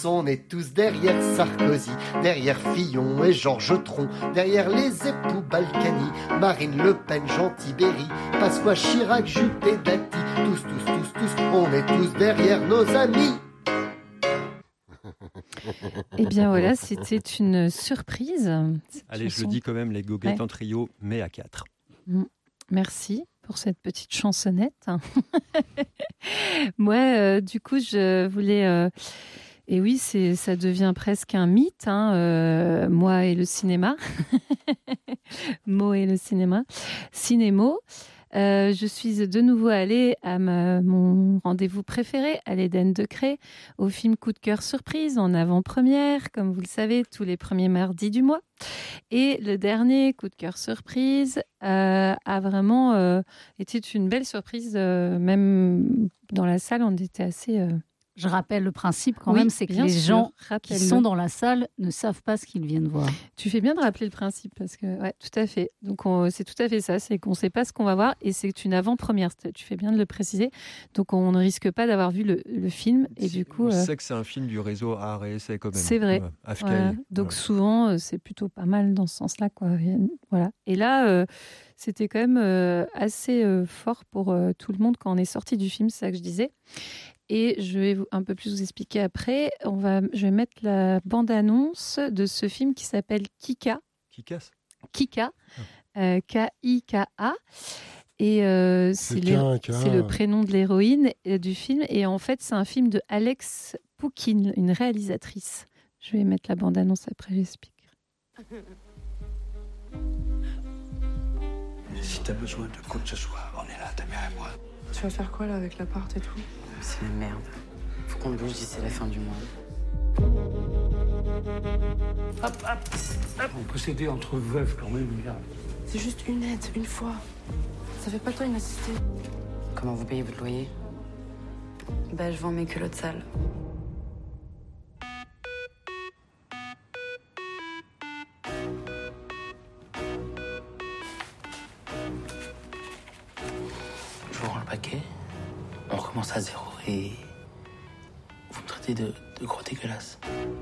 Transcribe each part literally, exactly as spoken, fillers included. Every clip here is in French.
tous, on est tous derrière Sarkozy, derrière Fillon et Georges Tron, derrière les époux Balkany, Marine Le Pen, Jean Tibéri, Pasqua, Chirac, Juppé, Dati, tous, tous, tous, tous, on est tous derrière nos amis. Eh bien voilà, c'était une surprise. Allez, je le dis quand même, les goguettes ouais. en trio, mais à quatre. Merci pour cette petite chansonnette. Moi, euh, du coup, je voulais... Euh, et oui, c'est, ça devient presque un mythe, hein, euh, moi et le cinéma. Mo et le cinéma. Cinémo. Euh, je suis de nouveau allée à ma, mon rendez-vous préféré, à l'Éden de Cré, au film Coup de cœur surprise, en avant-première, comme vous le savez, tous les premiers mardis du mois. Et le dernier Coup de cœur surprise euh, a vraiment euh, été une belle surprise, euh, même dans la salle, on était assez... Euh, Je rappelle le principe quand oui, même, c'est que les sûr, gens rappelle-le. qui sont dans la salle ne savent pas ce qu'ils viennent voir. Tu fais bien de rappeler le principe, parce que, ouais, tout à fait. Donc, on, c'est tout à fait ça, c'est qu'on ne sait pas ce qu'on va voir, et c'est une avant-première, tu fais bien de le préciser. Donc, on ne risque pas d'avoir vu le, le film, et du coup... On euh, sait que c'est un film du réseau Art et Essai, quand même. C'est vrai. Ouais, voilà. Donc, ouais. souvent, c'est plutôt pas mal dans ce sens-là, quoi. Voilà. Et là, euh, c'était quand même euh, assez euh, fort pour euh, tout le monde quand on est sorti du film, c'est ça que je disais. Et je vais vous, un peu plus vous expliquer après. On va, je vais mettre la bande-annonce de ce film qui s'appelle Kika. Kikas Kika. Ah. Euh, K I K A. Et euh, c'est, le, c'est le prénom de l'héroïne euh, du film. Et en fait, c'est un film de Alex Poukine, une réalisatrice. Je vais mettre la bande-annonce après, j'explique. Si t'as besoin de quoi que ce soit, on est là, ta mère et moi. Tu vas faire quoi là avec l'appart et tout ? C'est la merde. Faut qu'on bouge d'ici la fin du mois. Hop, hop, hop. On peut s'aider entre veuves quand même, merde. C'est juste une aide, une fois. Ça fait pas toi une assistée. Comment vous payez votre loyer ? Bah, je vends mes culottes sales. Je vous rends le paquet. On recommence à zéro et vous me traitez de, de gros dégueulasse.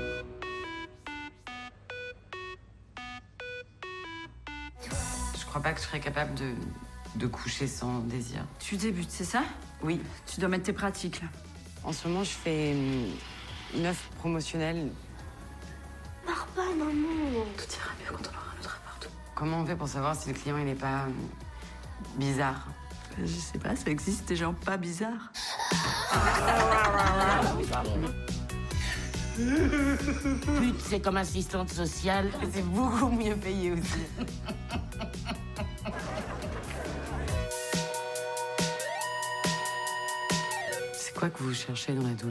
Je crois pas que je serais capable de, de coucher sans désir. Tu débutes, c'est ça ? Oui. Tu dois mettre tes pratiques, là. En ce moment, je fais une offre promotionnelle. Pars pas, maman. Tout ira mieux quand on aura notre appart. Comment on fait pour savoir si le client, il est pas euh, bizarre ? Je sais pas, ça existe des gens pas bizarres. Pute, c'est comme assistante sociale, c'est beaucoup mieux payé aussi. C'est quoi que vous cherchez dans la douleur ?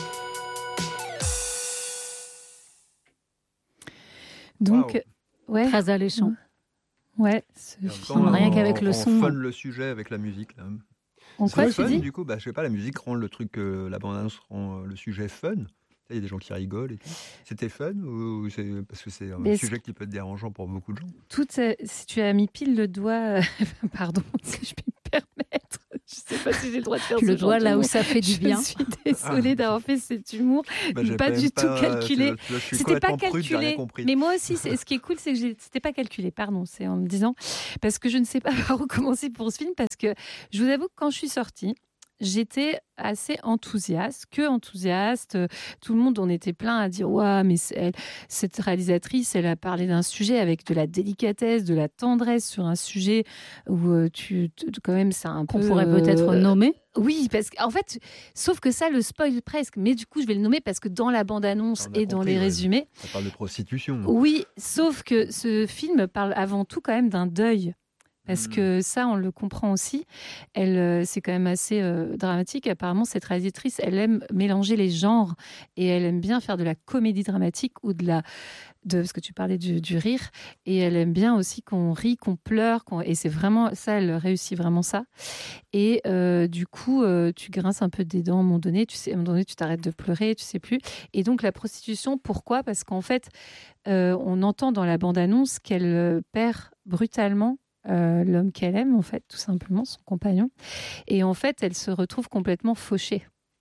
Donc, wow. ouais. Très alléchant. Ouais, ce film, rien qu'avec le son. On fun le sujet avec la musique. Là. On c'est quoi, fun, tu dis ? Du coup, bah, je sais pas, la musique rend le truc, euh, la bande-annonce rend euh, le sujet fun. Il y a des gens qui rigolent et tout. C'était fun ou c'est parce que c'est un Mais sujet qui peut être dérangeant pour beaucoup de gens. Tout, si tu as mis pile le doigt, euh, pardon, si je peux me permettre, je sais pas si j'ai le droit de faire le ce doigt là où ça fait du bien. Je suis désolée ah. d'avoir fait cet humour, bah, pas du tout pas, calculé. Tu vois, tu vois, c'était pas calculé. Prude, compris. Mais moi aussi, c'est, ce qui est cool, c'est que j'ai, c'était pas calculé. Pardon, c'est en me disant parce que je ne sais pas par où commencer pour ce film parce que je vous avoue que quand je suis sortie. J'étais assez enthousiaste, que enthousiaste. Tout le monde, on était plein à dire ouais, mais elle, cette réalisatrice, elle a parlé d'un sujet avec de la délicatesse, de la tendresse sur un sujet où tu, quand même, c'est un Qu'on peu. Qu'on pourrait peut-être nommer. Oui, parce qu'en fait, sauf que ça le spoil presque. Mais du coup, je vais le nommer parce que dans la bande-annonce et dans les ouais. résumés. Ça parle de prostitution. Oui, sauf que ce film parle avant tout quand même d'un deuil. Parce que ça, on le comprend aussi. Elle, c'est quand même assez euh, dramatique. Apparemment, cette réalisatrice, elle aime mélanger les genres et elle aime bien faire de la comédie dramatique ou de la... De, parce que tu parlais du, du rire. Et elle aime bien aussi qu'on rit, qu'on pleure. Qu'on, et c'est vraiment ça, elle réussit vraiment ça. Et euh, du coup, euh, tu grinces un peu des dents à un moment donné. Tu sais, à un moment donné, tu t'arrêtes de pleurer, tu sais plus. Et donc, la prostitution, pourquoi ? Parce qu'en fait, euh, on entend dans la bande-annonce qu'elle perd brutalement Euh, l'homme qu'elle aime, en fait, tout simplement, son compagnon. Et en fait, elle se retrouve complètement fauchée.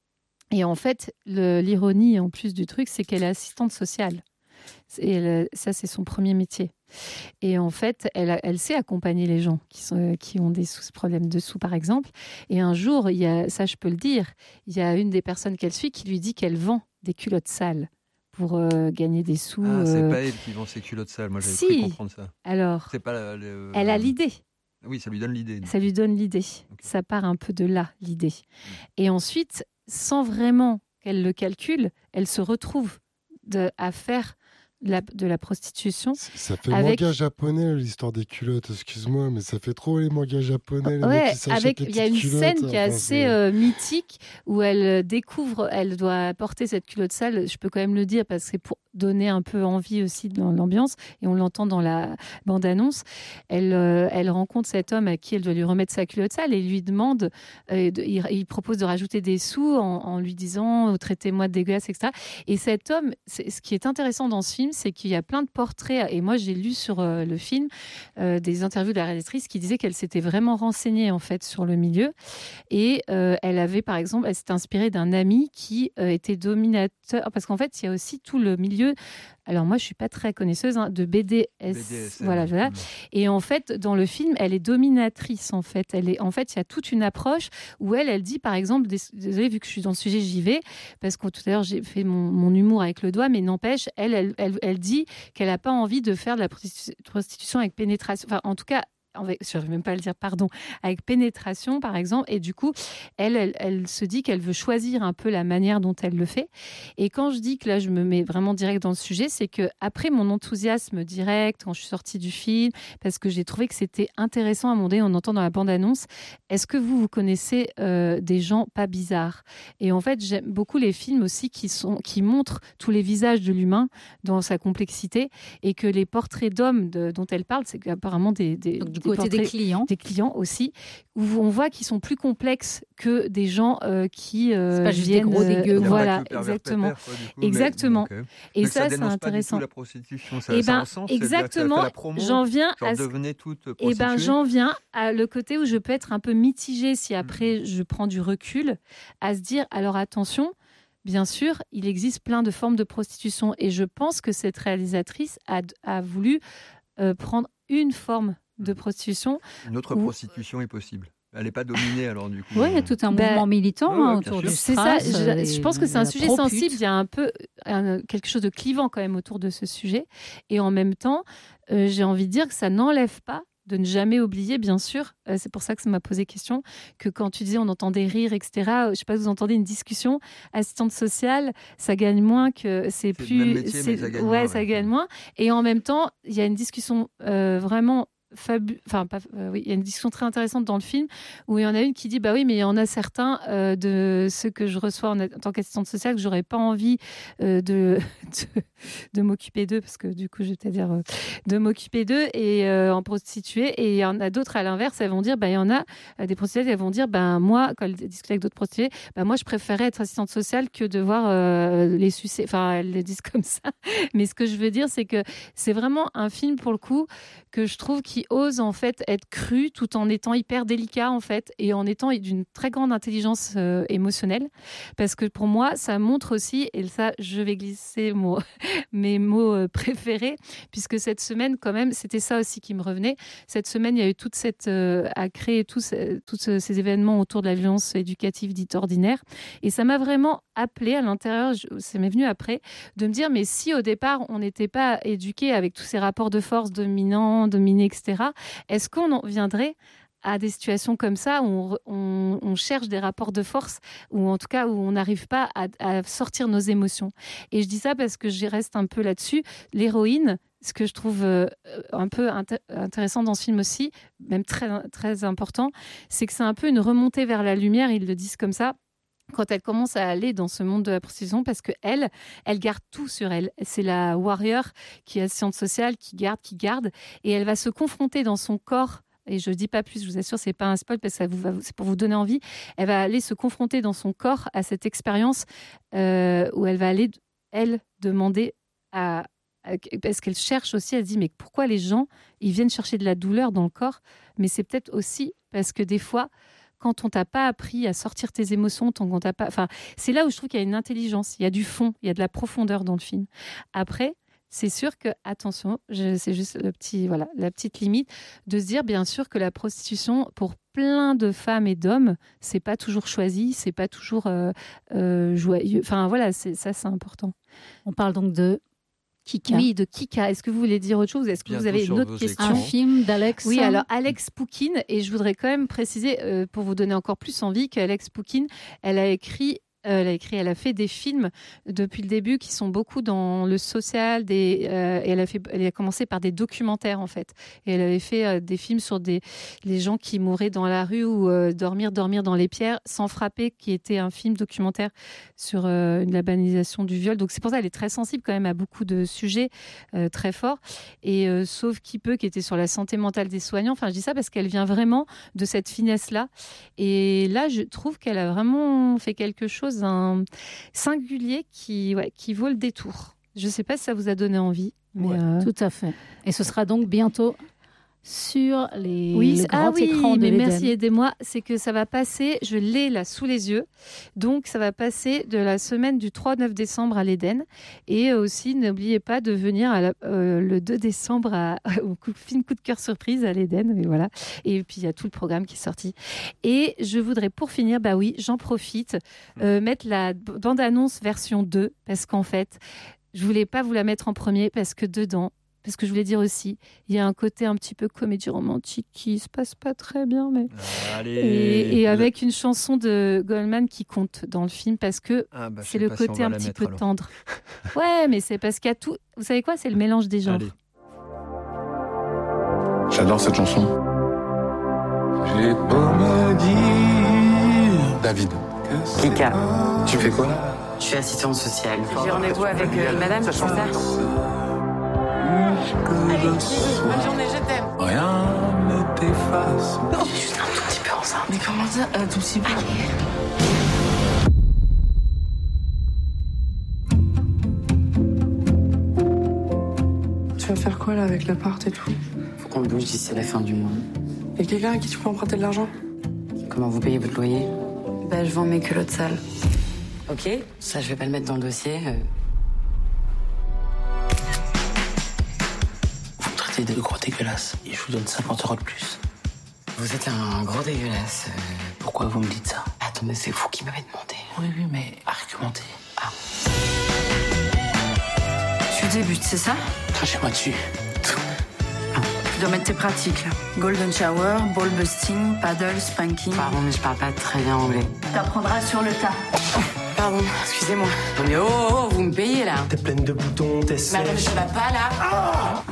Et en fait, le, l'ironie en plus du truc, c'est qu'elle est assistante sociale. Et elle, ça, c'est son premier métier. Et en fait, elle, elle sait accompagner les gens qui, sont, qui ont des sous, problèmes de sous, par exemple. Et un jour, il y a, ça, je peux le dire, il y a une des personnes qu'elle suit qui lui dit qu'elle vend des culottes sales pour euh, gagner des sous. Ah, c'est euh... pas elle qui vend ses culottes sales. Moi, j'avais si. cru comprendre ça. Alors, c'est pas la, le... elle a l'idée. Oui, ça lui donne l'idée. Ça lui donne l'idée. Okay. Ça part un peu de là, l'idée. Mmh. Et ensuite, sans vraiment qu'elle le calcule, elle se retrouve de, à faire la, de la prostitution. Ça fait avec... manga japonais, l'histoire des culottes, excuse-moi, mais ça fait trop les mangas japonais. Les ouais, qui avec il y a une culottes, scène qui est enfin, assez euh, mythique où elle découvre, elle doit porter cette culotte sale, je peux quand même le dire parce que c'est pour donner un peu envie aussi dans l'ambiance, et on l'entend dans la bande-annonce. Elle, euh, elle rencontre cet homme à qui elle doit lui remettre sa culotte sale et lui demande, euh, de, il, il propose de rajouter des sous en, en lui disant « traitez-moi de dégueulasse », et cetera. Et cet homme, c'est, ce qui est intéressant dans ce film, c'est qu'il y a plein de portraits, et moi j'ai lu sur euh, le film euh, des interviews de la réalisatrice qui disait qu'elle s'était vraiment renseignée en fait sur le milieu, et euh, elle avait par exemple, elle s'était inspirée d'un ami qui euh, était dominateur, parce qu'en fait il y a aussi tout le milieu. Alors moi, je suis pas très connaisseuse hein, de B D S, B D S M, voilà, voilà. Mmh. Et en fait, dans le film, elle est dominatrice. En fait, elle est, en fait, il y a toute une approche où elle, elle dit, par exemple, désolée, vu que je suis dans le sujet, j'y vais parce que tout à l'heure j'ai fait mon, mon humour avec le doigt, mais n'empêche, elle, elle, elle, elle dit qu'elle a pas envie de faire de la prostitution avec pénétration. Enfin, en tout cas. Je ne vais même pas le dire, pardon, avec pénétration, par exemple. Et du coup, elle, elle, elle se dit qu'elle veut choisir un peu la manière dont elle le fait. Et quand je dis que là, je me mets vraiment direct dans le sujet, c'est qu'après mon enthousiasme direct, quand je suis sortie du film, parce que j'ai trouvé que c'était intéressant à un moment donné, on entend dans la bande-annonce, est-ce que vous, vous connaissez euh, des gens pas bizarres ? Et en fait, j'aime beaucoup les films aussi qui, sont, qui montrent tous les visages de l'humain dans sa complexité, et que les portraits d'hommes de, dont elle parle, c'est apparemment des... des Du côté des clients. Des clients aussi, où on voit qu'ils sont plus complexes que des gens euh, qui euh, c'est pas juste viennent... des gros dégueux. Euh, voilà, exactement. Pépère, quoi, coup, exactement. Mais, okay. Et mais ça, ça c'est intéressant. Pas du tout la prostitution, ça, et ça ben, sens, exactement, promo, j'en viens genre à... devenez toute et ben, j'en viens à le côté où je peux être un peu mitigée si après mmh. je prends du recul, à se dire, alors attention, bien sûr, il existe plein de formes de prostitution. Et je pense que cette réalisatrice a, a voulu euh, prendre une forme de prostitution. Une autre où... prostitution est possible. Elle n'est pas dominée alors du coup. Oui, il y a tout un bah, mouvement militant ouais, hein, autour du C'est ça. Je, je pense que c'est un sujet sensible. Il y a un peu un, quelque chose de clivant quand même autour de ce sujet. Et en même temps, euh, j'ai envie de dire que ça n'enlève pas de ne jamais oublier, bien sûr, euh, c'est pour ça que ça m'a posé question, que quand tu disais on entendait rire, et cetera, je ne sais pas si vous entendez une discussion, assistante sociale, ça gagne moins que c'est, c'est plus... Le même métier, mais ça gagne ouais, moins. ça ouais. gagne moins. Et en même temps, il y a une discussion euh, vraiment... Fabu... Enfin, pas... euh, oui, il y a une discussion très intéressante dans le film où il y en a une qui dit bah oui, mais il y en a certains euh, de ceux que je reçois en, en tant qu'assistante sociale que j'aurais pas envie euh, de... de de m'occuper d'eux parce que du coup, je vais peut-être dire euh, de m'occuper d'eux et euh, en prostituée. Et il y en a d'autres à l'inverse, elles vont dire bah il y en a euh, des prostituées, elles vont dire ben bah, moi quand elles discutent avec d'autres prostituées, bah moi je préférais être assistante sociale que de voir euh, les sucer. Enfin, elles le disent comme ça. Mais ce que je veux dire, c'est que c'est vraiment un film pour le coup que je trouve qui ose en fait être cru tout en étant hyper délicat en fait et en étant d'une très grande intelligence euh, émotionnelle parce que pour moi ça montre aussi, et ça je vais glisser mon, mes mots euh, préférés puisque cette semaine quand même c'était ça aussi qui me revenait, cette semaine il y a eu toute cette euh, à créer tous tous ces événements autour de la violence éducative dite ordinaire et ça m'a vraiment appelé à l'intérieur, je, ça m'est venu après de me dire mais si au départ on n'était pas éduqué avec tous ces rapports de force dominants, dominés, et cetera, est-ce qu'on en viendrait à des situations comme ça où on, on, on cherche des rapports de force ou en tout cas où on n'arrive pas à, à sortir nos émotions. Et je dis ça parce que je reste un peu là-dessus. L'héroïne, ce que je trouve euh, un peu inté- intéressant dans ce film aussi, même très, très important, c'est que c'est un peu une remontée vers la lumière, ils le disent comme ça, quand elle commence à aller dans ce monde de la prostitution, parce qu'elle, elle garde tout sur elle. C'est la warrior qui est assistante sociale, qui garde, qui garde, et elle va se confronter dans son corps, et je ne dis pas plus, je vous assure, ce n'est pas un spoil, parce que ça vous, c'est pour vous donner envie, elle va aller se confronter dans son corps à cette expérience euh, où elle va aller, elle, demander à... Parce qu'elle cherche aussi, elle se dit, mais pourquoi les gens, ils viennent chercher de la douleur dans le corps ? Mais c'est peut-être aussi parce que des fois, quand on t'a pas appris à sortir tes émotions, tant qu'on t'a pas, enfin, c'est là où je trouve qu'il y a une intelligence, il y a du fond, il y a de la profondeur dans le film. Après, c'est sûr que, attention, je, c'est juste le petit, voilà, la petite limite de se dire, bien sûr, que la prostitution, pour plein de femmes et d'hommes, c'est pas toujours choisi, c'est pas toujours euh, euh, joyeux. Enfin, voilà, c'est, ça, c'est important. On parle donc de Kika. Oui, de Kika. Est-ce que vous voulez dire autre chose? Est-ce que Bientôt vous avez sur une autre vos question? Un film d'Alex. Oui, alors Alex Poukine, et je voudrais quand même préciser, euh, pour vous donner encore plus envie, qu'Alex Poukine, elle a écrit Euh, elle a écrit, elle a fait des films depuis le début qui sont beaucoup dans le social. Des, euh, et elle a fait, elle a commencé par des documentaires en fait. Et elle avait fait euh, des films sur des les gens qui mouraient dans la rue ou euh, dormir, dormir dans les pierres sans frapper, qui était un film documentaire sur euh, la banalisation du viol. Donc c'est pour ça qu'elle est très sensible quand même à beaucoup de sujets euh, très forts. Et euh, Sauve qui peut, qui était sur la santé mentale des soignants. Enfin, je dis ça parce qu'elle vient vraiment de cette finesse-là. Et là, je trouve qu'elle a vraiment fait quelque chose un singulier qui, ouais, qui vaut le détour. Je ne sais pas si ça vous a donné envie. Mais ouais, euh... tout à fait. Et ce sera donc bientôt sur les oui, le grand ah oui, écran de mais l'Éden. merci, aidez-moi. C'est que ça va passer, je l'ai là sous les yeux, donc ça va passer de la semaine du trois au neuf décembre à l'Éden. Et aussi, n'oubliez pas de venir à la, euh, le deux décembre à, au coup, film coup de cœur surprise à l'Éden. Et voilà. Et puis il y a tout le programme qui est sorti. Et je voudrais pour finir, bah oui, j'en profite, euh, mettre la bande-annonce version deux, parce qu'en fait, je voulais pas vous la mettre en premier, parce que dedans, parce que je voulais dire aussi, il y a un côté un petit peu comédie romantique qui se passe pas très bien, mais Allez. et, et avec une chanson de Goldman qui compte dans le film parce que ah bah, c'est le côté si un petit peu alors. tendre. Ouais, mais c'est parce qu'il y a tout. Vous savez quoi? C'est le mélange des genres. Allez. J'adore cette chanson. J'ai beau me dire. David. Kika. Tu fais quoi? Je suis assistante sociale. J'ai rendez-vous avec euh, madame, c'est ça? Allez, bonne journée, je t'aime. Rien ne t'efface. Je suis juste un tout petit peu enceinte. Mais comment ça, un tout petit peu? Tu vas faire quoi là avec l'appart et tout? Faut qu'on bouge d'ici c'est la fin du mois. Y'a quelqu'un à qui tu peux emprunter de l'argent? Comment vous payez votre loyer? Bah, je vends mes culottes sales. Ok, ça je vais pas le mettre dans le dossier. Euh... De gros dégueulasse. Et je vous donne cinquante euros de plus. Vous êtes un gros dégueulasse. Euh... Pourquoi vous me dites ça? Attendez, c'est vous qui m'avez demandé. Oui, oui, mais argumentez. Ah. Tu débutes, c'est ça? Crachez-moi dessus. Tu dois mettre tes pratiques, là. Golden shower, ball busting, paddle, spanking. Pardon, mais je parle pas très bien anglais. T'apprendras sur le tas. Pardon, excusez-moi. Non mais oh, oh, oh, vous me payez, là. T'es pleine de boutons, t'es sèche. Mais attends, mais ça va pas, là. Ah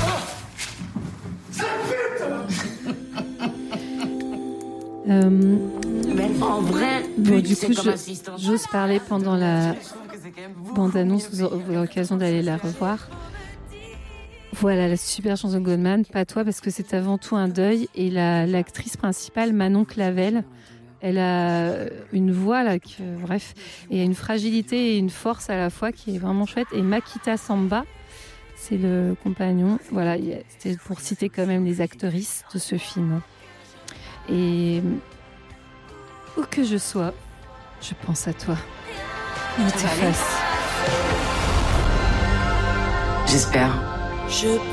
Euh, mais en vrai, bon, du coup, je, j'ose parler pendant la bande-annonce, vous aurez l'occasion d'aller la revoir. Voilà, la super chanson de Goldman, pas toi, parce que c'est avant tout un deuil. Et la, l'actrice principale, Manon Clavel, elle a une voix, là, que, bref, et une fragilité et une force à la fois qui est vraiment chouette. Et Makita Samba, c'est le compagnon. Voilà, c'était pour citer quand même les actrices de ce film. Et où que je sois, je pense à toi. J'espère. Je